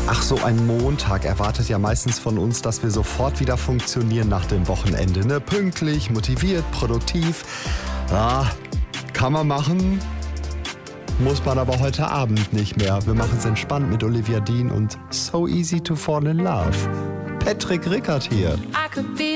Ach, so ein Montag erwartet ja meistens von uns, dass wir sofort wieder funktionieren nach dem Wochenende. Ne? Pünktlich, motiviert, produktiv. Ja, kann man machen, muss man aber heute Abend nicht mehr. Wir machen es entspannt mit Olivia Dean und So Easy to Fall in Love. Patrick Rickert hier.